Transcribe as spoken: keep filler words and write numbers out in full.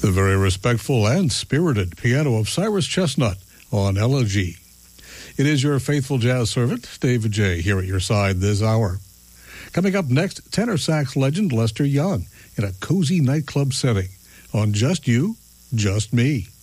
The very respectful and spirited piano of Cyrus Chestnut on Elegy. It is your faithful jazz servant, David J., here at your side this hour. Coming up next, tenor sax legend Lester Young in a cozy nightclub setting on Just You, Just Me.